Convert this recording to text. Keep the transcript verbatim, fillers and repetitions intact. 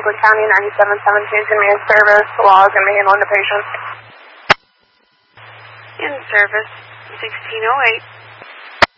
Franklin County, ninety-seven seventeen, to me in service. Law is going to be handling the patient. In service, sixteen oh eight.